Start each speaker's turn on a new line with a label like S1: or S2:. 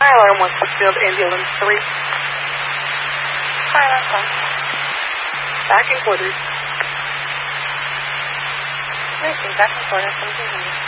S1: Fire alarm 1 Smithfield, ambulance 3.
S2: Fire alarm 1.
S1: Back in quarters.
S2: Racing, back and forth, 1700.